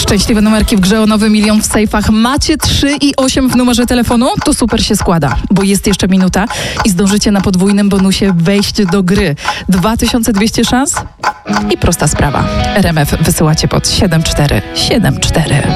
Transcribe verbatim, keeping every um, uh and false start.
Szczęśliwe numerki w grze o nowy milion w sejfach. Macie trzy i osiem w numerze telefonu? To super się składa, bo jest jeszcze minuta i zdążycie na podwójnym bonusie wejść do gry. dwa tysiące dwieście szans i prosta sprawa. R M F wysyłacie pod siedem cztery siedem cztery.